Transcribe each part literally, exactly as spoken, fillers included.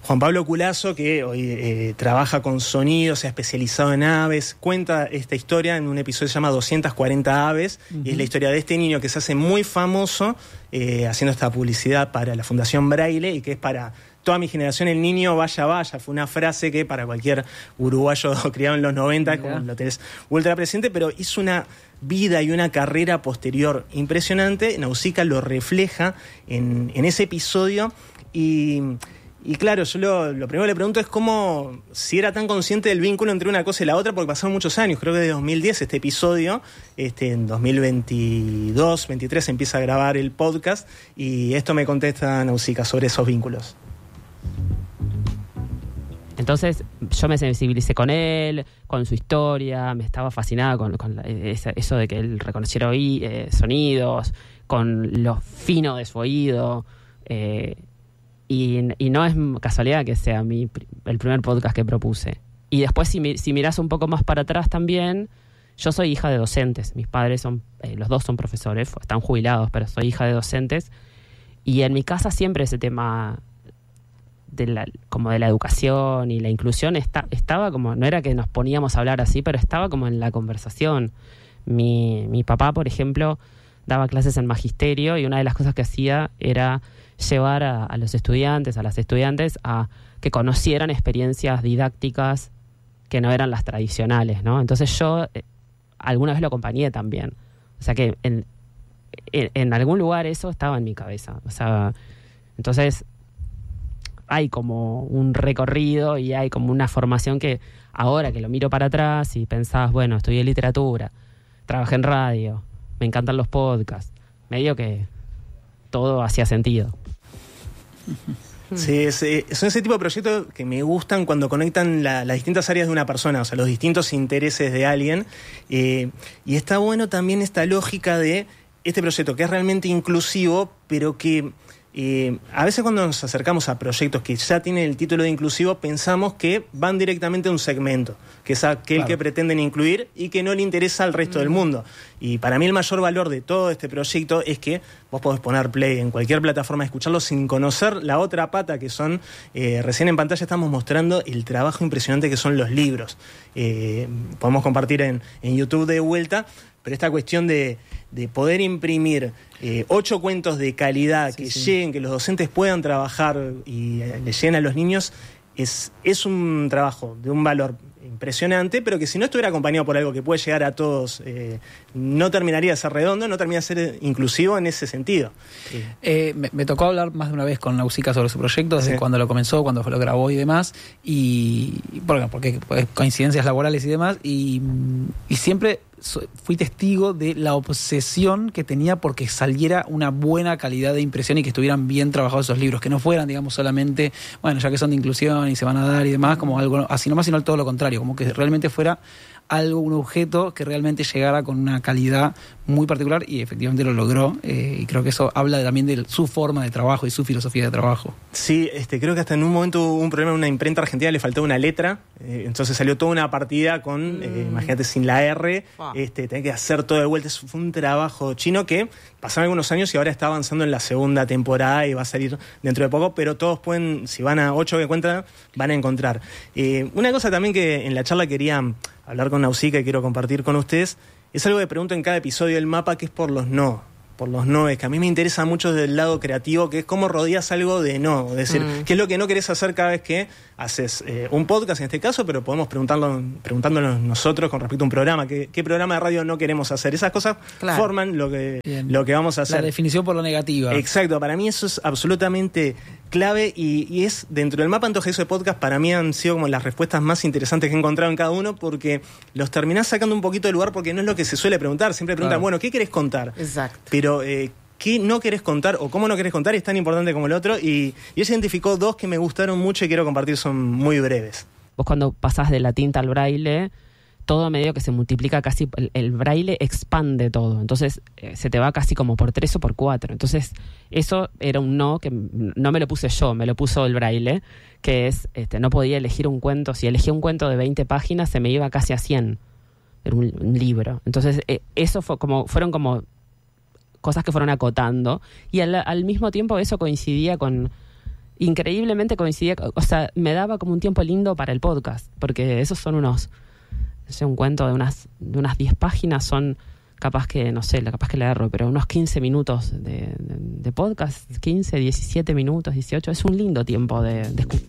Juan Pablo Culazo, que hoy eh, trabaja con sonido, se ha especializado en aves, cuenta esta historia en un episodio que se llama doscientas cuarenta aves, uh-huh. y es la historia de este niño que se hace muy famoso eh, haciendo esta publicidad para la Fundación Braille, y que es para toda mi generación, el niño vaya, vaya. Fue una frase que para cualquier uruguayo criado en los noventa, como lo tenés ultra presente, pero hizo una vida y una carrera posterior impresionante. Nausicaa lo refleja en, en ese episodio, y... Y claro, yo lo, lo primero que le pregunto es cómo, si era tan consciente del vínculo entre una cosa y la otra, porque pasaron muchos años, creo que de dos mil diez este episodio, este, en dos mil veintidós, veintitrés empieza a grabar el podcast, y esto me contesta Nausicaa sobre esos vínculos. Entonces yo me sensibilicé con él, con su historia, me estaba fascinada con, con la, esa, eso de que él reconociera oí, eh, sonidos, con lo fino de su oído, eh, Y, y no es casualidad que sea mi, el primer podcast que propuse. Y después, si, si mirás un poco más para atrás también, yo soy hija de docentes. Mis padres son, eh, los dos son profesores, están jubilados, pero soy hija de docentes. Y en mi casa siempre ese tema de la, como de la educación y la inclusión está, estaba como, no era que nos poníamos a hablar así, pero estaba como en la conversación. Mi, mi papá, por ejemplo, daba clases en magisterio, y una de las cosas que hacía era llevar a, a los estudiantes, a las estudiantes, a que conocieran experiencias didácticas que no eran las tradicionales, ¿no? Entonces yo eh, alguna vez lo acompañé también. O sea que en, en, en algún lugar eso estaba en mi cabeza. O sea, entonces hay como un recorrido y hay como una formación que ahora que lo miro para atrás y pensás, bueno, estudié literatura, trabajé en radio, me encantan los podcasts, medio que todo hacía sentido. Sí, es, son ese tipo de proyectos que me gustan cuando conectan la, las distintas áreas de una persona, o sea, los distintos intereses de alguien. Eh, y está bueno también esta lógica de este proyecto que es realmente inclusivo, pero que eh, a veces cuando nos acercamos a proyectos que ya tienen el título de inclusivo, pensamos que van directamente a un segmento, que es aquel claro. que pretenden incluir y que no le interesa al resto mm. del mundo. Y para mí el mayor valor de todo este proyecto es que vos podés poner play en cualquier plataforma y escucharlo sin conocer la otra pata, que son, eh, recién en pantalla estamos mostrando el trabajo impresionante que son los libros. Eh, podemos compartir en, en YouTube de vuelta, pero esta cuestión de, de poder imprimir eh, ocho cuentos de calidad sí, que sí. lleguen, que los docentes puedan trabajar y eh, le lleguen a los niños, es, es un trabajo de un valor impresionante, pero que si no estuviera acompañado por algo que puede llegar a todos, eh, no terminaría de ser redondo, no terminaría de ser inclusivo en ese sentido. Sí. Eh, me, me tocó hablar más de una vez con Nausicaa sobre su proyecto, desde sí. cuando lo comenzó, cuando lo grabó y demás, y porque, porque pues, coincidencias laborales y demás, y, y siempre fui testigo de la obsesión que tenía porque saliera una buena calidad de impresión y que estuvieran bien trabajados esos libros, que no fueran, digamos, solamente, bueno, ya que son de inclusión y se van a dar y demás, como algo así nomás, sino todo lo contrario, como que realmente fuera algo, un objeto que realmente llegara con una calidad muy particular, y efectivamente lo logró, eh, y creo que eso habla también de su forma de trabajo y su filosofía de trabajo. Sí, este, creo que hasta en un momento hubo un problema en una imprenta argentina, le faltó una letra, eh, entonces salió toda una partida con, mm. eh, imagínate, sin la R, ah. este, tenés que hacer todo de vuelta. Fue un trabajo chino que pasaron algunos años y ahora está avanzando en la segunda temporada y va a salir dentro de poco, pero todos pueden, si van a ocho que encuentran, van a encontrar. Eh, una cosa también que en la charla quería hablar con Nausicaa y quiero compartir con ustedes, es algo que pregunto en cada episodio del mapa, que es por los no, por los no, es que a mí me interesa mucho del lado creativo, que es cómo rodeas algo de no, es decir, mm. qué es lo que no querés hacer cada vez que haces eh, un podcast en este caso, pero podemos preguntarlo, preguntándonos nosotros con respecto a un programa, ¿qué, qué programa de radio no queremos hacer? Esas cosas claro. forman lo que, lo que vamos a hacer. La definición por lo negativa. Exacto, para mí eso es absolutamente clave, y, y es dentro del mapa antojadizo de podcast, para mí han sido como las respuestas más interesantes que he encontrado en cada uno, porque los terminás sacando un poquito de lugar, porque no es lo que se suele preguntar, siempre preguntan, claro. bueno, ¿qué querés contar? Exacto. Pero eh, ¿qué no querés contar o cómo no querés contar? Es tan importante como el otro, y, y él identificó dos que me gustaron mucho y quiero compartir, son muy breves. Vos cuando pasás de la tinta al braille, todo a medida que se multiplica casi, el, el braille expande todo, entonces eh, se te va casi como por tres o por cuatro, entonces eso era un no, que no me lo puse yo, me lo puso el braille, que es, este, no podía elegir un cuento, si elegía un cuento de veinte páginas se me iba casi a cien, era un, un libro, entonces eh, eso fue como, fueron como cosas que fueron acotando, y al, al mismo tiempo eso coincidía con increíblemente coincidía, o sea, me daba como un tiempo lindo para el podcast, porque esos son unos, no sé, un cuento de unas de unas diez páginas, son capaz que, no sé, capaz que le agarro, pero unos quince minutos de, de, de podcast, quince, diecisiete minutos, dieciocho, es un lindo tiempo de, de escuchar.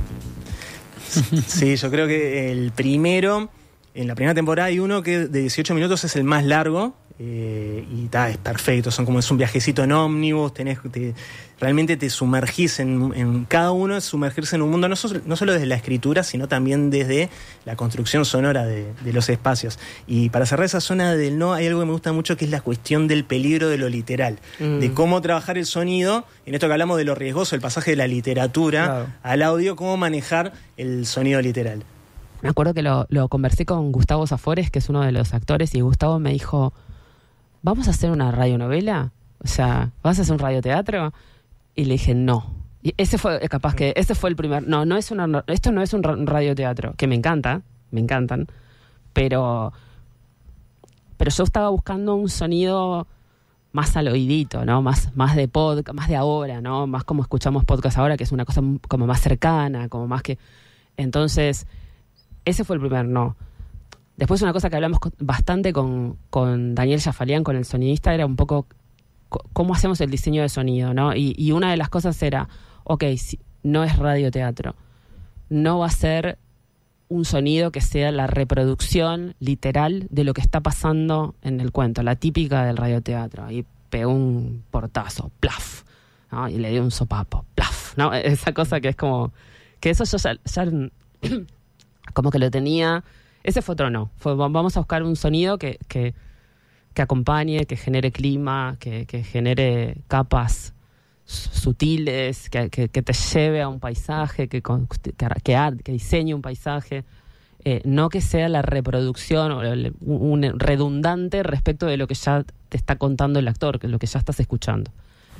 Sí, yo creo que el primero, en la primera temporada hay uno que de dieciocho minutos es el más largo, eh, y ta, es perfecto, son como es un viajecito en ómnibus, tenés, te, realmente te sumergís en, en cada uno, es sumergirse en un mundo, no, so, no solo desde la escritura, sino también desde la construcción sonora de, de los espacios. Y para cerrar esa zona del no, hay algo que me gusta mucho, que es la cuestión del peligro de lo literal, mm. de cómo trabajar el sonido, en esto que hablamos de lo riesgoso, el pasaje de la literatura claro. al audio, cómo manejar el sonido literal. Me acuerdo que lo, lo conversé con Gustavo Zafores, que es uno de los actores, y Gustavo me dijo, ¿vamos a hacer una radionovela? O sea, ¿vas a hacer un radioteatro? Y le dije, no. Y ese fue, capaz que, ese fue el primer, no, no es una, esto no es un radioteatro, que me encanta, me encantan, pero, pero yo estaba buscando un sonido más al oídito, ¿no? Más, más de podcast, más de ahora, ¿no? Más como escuchamos podcast ahora, que es una cosa como más cercana, como más que, entonces, ese fue el primer no. Después una cosa que hablamos bastante con, con Daniel Jafalian, con el sonidista, era un poco cómo hacemos el diseño de sonido, ¿no? Y, y una de las cosas era, ok, si, no es radioteatro, no va a ser un sonido que sea la reproducción literal de lo que está pasando en el cuento, la típica del radioteatro. Ahí pegó un portazo, plaf, ¿no? Y le dio un sopapo, plaf, ¿no? Esa cosa que es como, que eso yo ya, ya como que lo tenía. Ese fue otro no. Fue, vamos a buscar un sonido que, que, que acompañe, que genere clima, que, que genere capas sutiles, que, que, que te lleve a un paisaje, que, que, que, que diseñe un paisaje. Eh, no que sea la reproducción o el, un, un redundante respecto de lo que ya te está contando el actor, que es lo que ya estás escuchando.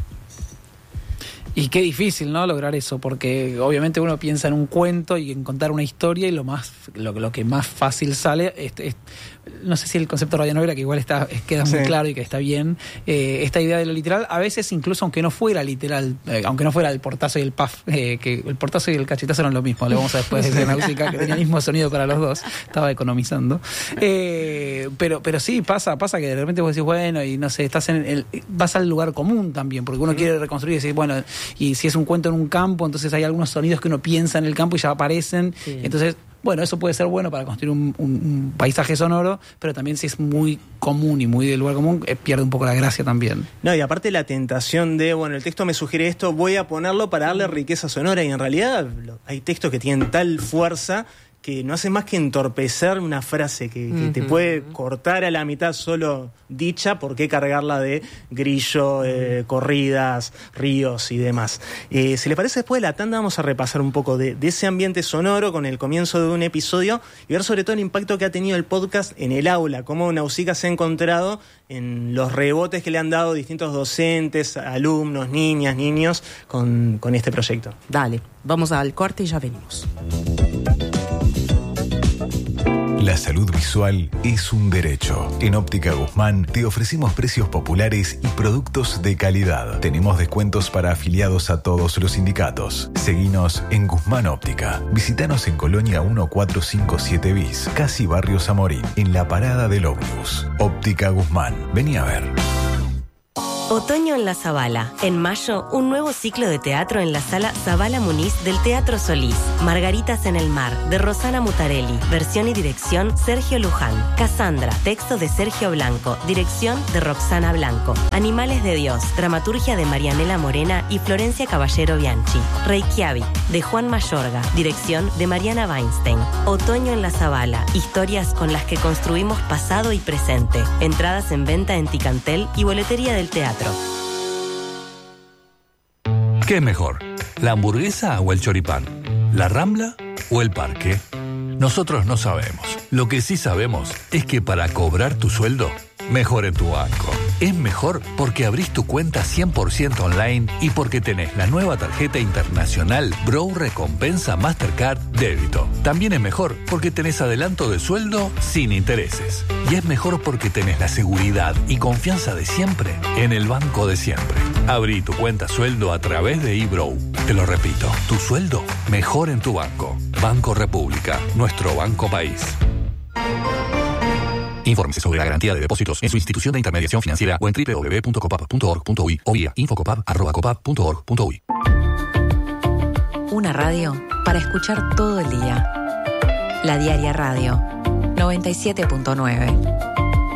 Y qué difícil, ¿no? Lograr eso, porque obviamente uno piensa en un cuento y en contar una historia, y lo más lo, lo que más fácil sale es, es, no sé si el concepto de radionovela, que igual está es, queda muy sí. claro y que está bien, eh, esta idea de lo literal, a veces incluso aunque no fuera literal, eh, aunque no fuera el portazo y el puff, eh, que el portazo y el cachetazo eran lo mismo, le vamos a después decir a Náusica que tenía el mismo sonido para los dos, estaba economizando, eh, pero pero sí, pasa pasa que de repente vos decís, bueno, y no sé, estás en el, vas al lugar común también, porque uno mm. quiere reconstruir y decir, bueno, y si es un cuento en un campo, entonces hay algunos sonidos que uno piensa en el campo y ya aparecen, sí. entonces, bueno, eso puede ser bueno para construir un, un, un paisaje sonoro, pero también si es muy común y muy del lugar común, eh, pierde un poco la gracia también. No, y aparte la tentación de, bueno, el texto me sugiere esto, voy a ponerlo para darle riqueza sonora, y en realidad hay textos que tienen tal fuerza que no hace más que entorpecer una frase que, que uh-huh. te puede cortar a la mitad solo dicha, por qué cargarla de grillo, eh, corridas, ríos y demás. Eh, si le parece, después de la tanda vamos a repasar un poco de, de ese ambiente sonoro con el comienzo de un episodio y ver sobre todo el impacto que ha tenido el podcast en el aula, cómo Náusica se ha encontrado en los rebotes que le han dado distintos docentes, alumnos, niñas, niños con, con este proyecto. Dale, vamos al corte y ya venimos. La salud visual es un derecho. En Óptica Guzmán te ofrecemos precios populares y productos de calidad. Tenemos descuentos para afiliados a todos los sindicatos. Seguinos en Guzmán Óptica. Visítanos en Colonia mil cuatrocientos cincuenta y siete bis, casi Barrio Zamorín, en la parada del ómnibus. Óptica Guzmán. Vení a ver. Otoño en la Zabala. En mayo, un nuevo ciclo de teatro en la sala Zabala Muniz del Teatro Solís. Margaritas en el mar, de Rosana Mutarelli. Versión y dirección, Sergio Luján. Cassandra, texto de Sergio Blanco. Dirección de Roxana Blanco. Animales de Dios, dramaturgia de Marianela Morena y Florencia Caballero Bianchi. Reykjavik, de Juan Mayorga. Dirección de Mariana Weinstein. Otoño en la Zabala. Historias con las que construimos pasado y presente. Entradas en venta en Ticantel y boletería del teatro. ¿Qué es mejor? ¿La hamburguesa o el choripán? ¿La Rambla o el parque? Nosotros no sabemos. Lo que sí sabemos es que para cobrar tu sueldo, mejor en tu banco. Es mejor porque abrís tu cuenta cien por ciento online y porque tenés la nueva tarjeta internacional Bro Recompensa Mastercard Débito. También es mejor porque tenés adelanto de sueldo sin intereses. Y es mejor porque tenés la seguridad y confianza de siempre en el banco de siempre. Abrí tu cuenta sueldo a través de eBrow. Te lo repito, tu sueldo mejor en tu banco. Banco República, nuestro banco país. Infórmese sobre la garantía de depósitos en su institución de intermediación financiera o en doble u doble u doble u punto copap punto org punto uy o vía infocopap arroba copap punto org punto uy. Una radio para escuchar todo el día. La Diaria Radio, noventa y siete punto nueve.